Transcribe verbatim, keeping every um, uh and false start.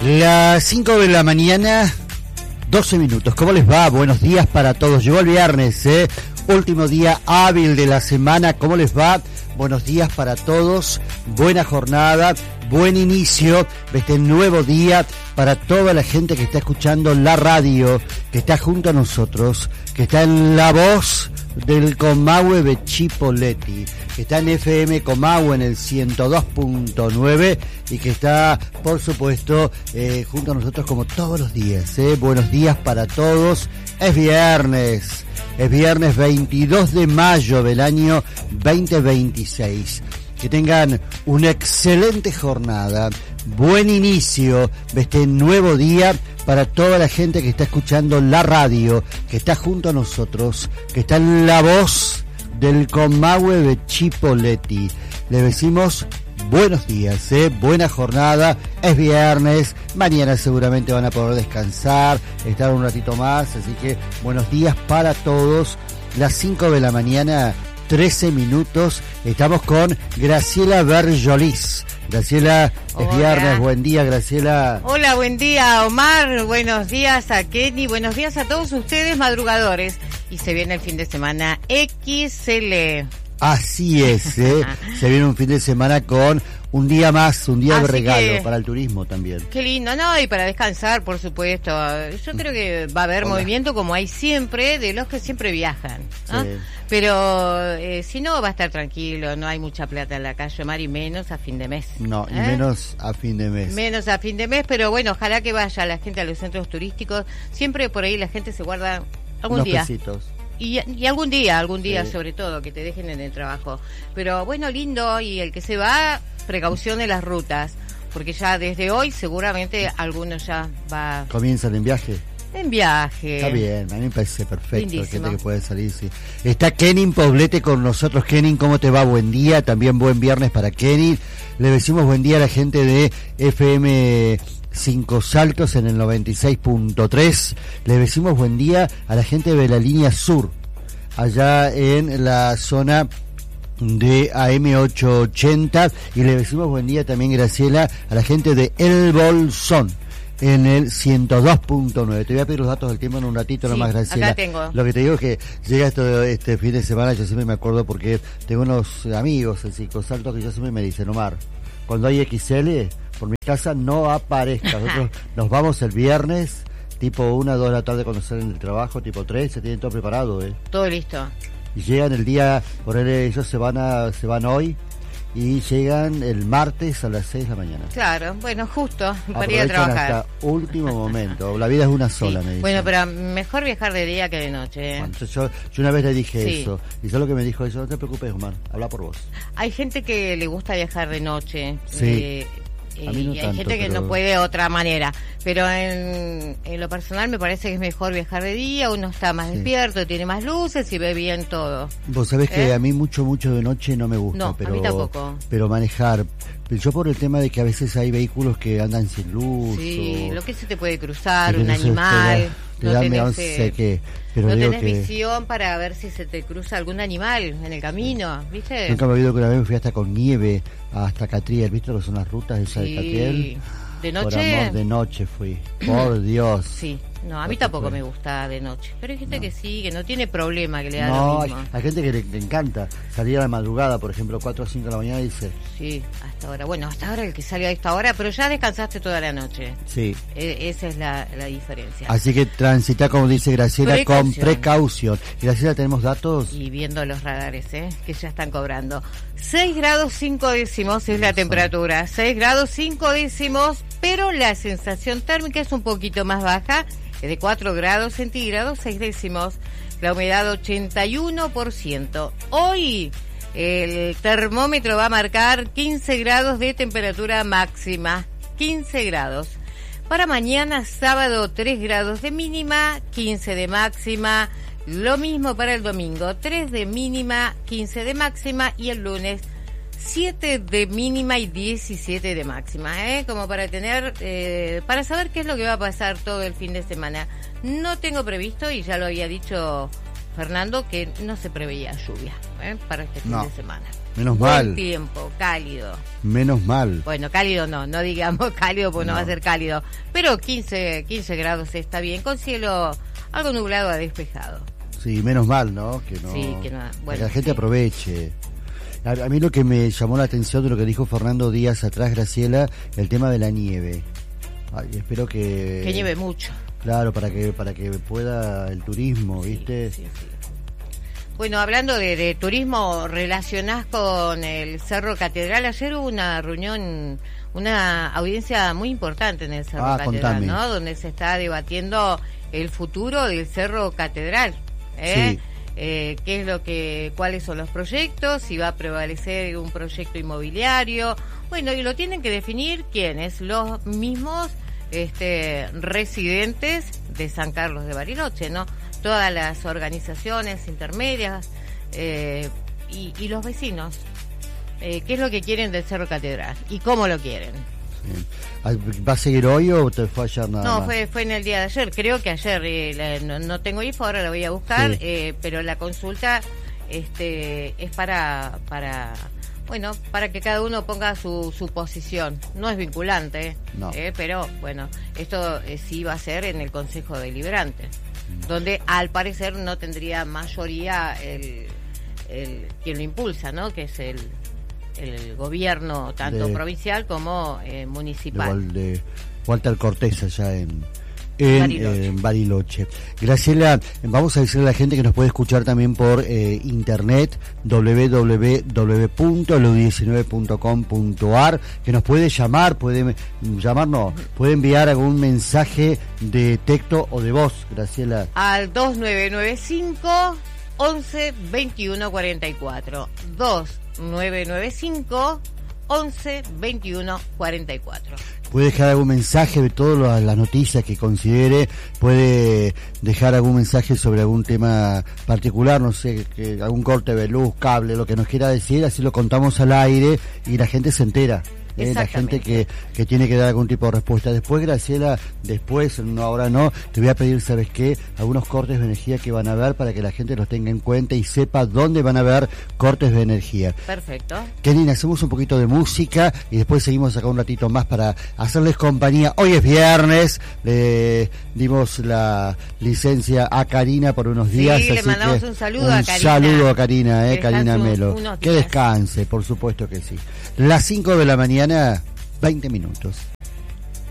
Las cinco de la mañana, doce minutos. ¿Cómo les va? Buenos días para todos. Llegó el viernes, ¿eh? Último día hábil de la semana. ¿Cómo les va? Buenos días para todos. Buena jornada, buen inicio de este nuevo día para toda la gente que está escuchando la radio, que está junto a nosotros, que está en La Voz del Comahue de Chipoleti, que está en F M Comahue en el ciento dos punto nueve y que está, por supuesto, eh, junto a nosotros como todos los días. ¿eh? Buenos días para todos. Es viernes, es viernes veintidós de mayo del año veinte veintiséis. Que tengan una excelente jornada, buen inicio de este nuevo día para toda la gente que está escuchando la radio, que está junto a nosotros, que está en La Voz del Comahue de Chipoleti. Le decimos buenos días, ¿eh? Buena jornada, es viernes, mañana seguramente van a poder descansar, estar un ratito más, así que buenos días para todos. Las cinco de la mañana, trece minutos, estamos con Graciela Berjolis. Graciela, Hola. Es viernes, buen día, Graciela. Hola, buen día, Omar, buenos días a Kenny, buenos días a todos ustedes madrugadores. Y se viene el fin de semana X L. Así es, ¿eh? Se viene un fin de semana con un día más, un día Así de regalo que, para el turismo también. Qué lindo, ¿no? Y para descansar, por supuesto. Yo creo que va a haber Hola. movimiento como hay siempre, de los que siempre viajan, ¿no? Sí. Pero eh, si no, va a estar tranquilo, no hay mucha plata en la calle, Omar, y menos a fin de mes. No, y ¿eh? menos a fin de mes. Menos a fin de mes, pero bueno, ojalá que vaya la gente a los centros turísticos. Siempre por ahí la gente se guarda algún Unos día. pesitos. Y, y algún día, algún día Sí. sobre todo, que te dejen en el trabajo. Pero bueno, lindo, y el que se va, precaución de las rutas, porque ya desde hoy seguramente algunos ya va ¿Comienzan en viaje? en viaje. Está bien, a mí me parece perfecto. Lindísimo. Gente que puede salir, sí. Está Kenin Poblete con nosotros. Kenin, ¿cómo te va? Buen día, también buen viernes para Kenin. Le decimos buen día a la gente de F M Cinco Saltos en el noventa y seis punto tres. Le decimos buen día a la gente de la línea sur, allá en la zona de A M ochocientos ochenta, y le decimos buen día también, Graciela, a la gente de El Bolsón en el ciento dos punto nueve. Te voy a pedir los datos del tiempo en un ratito, Sí, nomás, Graciela. acá tengo. Lo que te digo es que llega esto, este fin de semana, yo siempre me acuerdo porque tengo unos amigos en Cinco Saltos que yo siempre me dicen, Omar, cuando hay X L, por mi casa no aparezca. Nosotros nos vamos el viernes, tipo una, dos de la tarde cuando salen del trabajo, tipo tres, se tienen todo preparado, ¿eh? Todo listo. Y llegan el día, por él, ellos se van a, se van hoy y llegan el martes a las seis de la mañana. Claro, bueno, justo para ir a Aprovechan trabajar. hasta último momento. La vida es una sola, Sí. me dicen. Bueno, pero mejor viajar de día que de noche. ¿eh? Bueno, entonces yo, yo una vez le dije Sí. eso, y yo lo que me dijo eso, no te preocupes, Omar, habla por vos. Hay gente que le gusta viajar de noche. Sí. eh, A mí no y hay tanto, gente que pero- no puede de otra manera. Pero en, en lo personal me parece que es mejor viajar de día, uno está más Sí. despierto, tiene más luces y ve bien todo. Vos sabés que ¿Eh? a mí mucho, mucho de noche no me gusta, No, a pero, mí tampoco. pero manejar. Yo por el tema de que a veces hay vehículos que andan sin luz. Sí, o- lo que se te puede cruzar, que un entonces animal. Te da, te no da tenés, no eh, sé qué, pero no digo tenés que visión para ver si se te cruza algún animal en el camino, ¿viste? nunca me olvido que una vez me fui hasta con nieve hasta Catriel, ¿viste lo que son las rutas esas de Catriel? ¿De Por noche? amor, de noche fui, por Dios. Sí, no, a mí Por tampoco supuesto. me gusta de noche. Pero hay gente No. que sí, que no tiene problema, que le da No, lo hay, mismo. hay gente que le, le encanta salir a la madrugada, por ejemplo, cuatro o cinco de la mañana y dice, Sí, hasta ahora. Bueno, hasta ahora el que sale a esta hora, pero ya descansaste toda la noche. sí. E- esa es la, la diferencia. Así que transita, como dice Graciela, con Precaución. precaución. Graciela, ¿tenemos datos? Y viendo los radares, ¿eh? Que ya están cobrando. seis grados cinco décimos es la Eso. temperatura. seis grados cinco décimos, pero la sensación térmica es un poquito más baja, es de cuatro grados centígrados, seis décimos. La humedad ochenta y uno por ciento. Hoy el termómetro va a marcar quince grados de temperatura máxima. quince grados. Para mañana, sábado, tres grados de mínima, quince de máxima. Lo mismo para el domingo, tres de mínima, quince de máxima. Y el lunes, siete de mínima y diecisiete de máxima, ¿eh? Como para tener, eh, para saber qué es lo que va a pasar todo el fin de semana. No tengo previsto, y ya lo había dicho Fernando, que no se preveía lluvia ¿eh? para este fin no. de semana. Menos Buen mal. tiempo, cálido. Menos mal. Bueno, cálido no, no digamos cálido porque no, no va a ser cálido. Pero quince, quince grados está bien, con cielo algo nublado a despejado. Sí, menos mal, ¿no? Que no, sí, que no bueno, que la gente sí. aproveche. A, a mí lo que me llamó la atención de lo que dijo Fernando días atrás, Graciela, el tema de la nieve. Ay, espero que... Que nieve mucho. Claro, para que para que pueda el turismo, ¿viste? Sí, sí, sí. Bueno, hablando de, de turismo, relacionás con el Cerro Catedral. Ayer hubo una reunión, una audiencia muy importante en el Cerro ah, Catedral, contame. ¿no? Donde se está debatiendo el futuro del Cerro Catedral, ¿eh? Sí. Eh, qué es lo que, cuáles son los proyectos, si va a prevalecer un proyecto inmobiliario. Bueno, y lo tienen que definir quiénes, los mismos este, residentes de San Carlos de Bariloche, ¿no? Todas las organizaciones intermedias eh, y, y los vecinos. Eh, ¿Qué es lo que quieren del Cerro Catedral y cómo lo quieren? Sí. ¿Va a seguir hoy o te fue ayer nada No, más? fue fue en el día de ayer. Creo que ayer eh, la, no, no tengo info, ahora la voy a buscar, Sí. eh, pero la consulta este es para para bueno para que cada uno ponga su, su posición. No es vinculante, no. eh, pero bueno, esto eh, sí va a ser en el Consejo Deliberante, donde al parecer no tendría mayoría el, el quien lo impulsa, ¿no? Que es el, el gobierno tanto de, provincial como eh, municipal. De, de Walter Cortés allá en, en, Bariloche. en Bariloche. Graciela, vamos a decirle a la gente que nos puede escuchar también por eh, internet, doble u doble u doble u punto el u diecinueve punto com punto a r, que nos puede llamar, puede llamar, no, puede enviar algún mensaje de texto o de voz, Graciela. Al dos nueve nueve cinco once veintiuno cuarenta y cuatro. dos nueve nueve cinco once veintiuno cuarenta y cuatro. Puede dejar algún mensaje de todas las noticias que considere, puede dejar algún mensaje sobre algún tema particular, no sé, que algún corte de luz, cable, lo que nos quiera decir, así lo contamos al aire y la gente se entera. Eh, la gente que, que tiene que dar algún tipo de respuesta. Después, Graciela, después, no ahora no, te voy a pedir, ¿sabes qué? Algunos cortes de energía que van a haber para que la gente los tenga en cuenta y sepa dónde van a haber cortes de energía. Perfecto. Kenny, hacemos un poquito de música y después seguimos acá un ratito más para hacerles compañía. Hoy es viernes, le dimos la licencia a Karina por unos días. Sí, le así mandamos que un saludo un a Karina. saludo a Karina, eh, Que Karina descanse Melo. unos Que días. descanse, por supuesto que sí. Las cinco de la mañana, veinte minutos.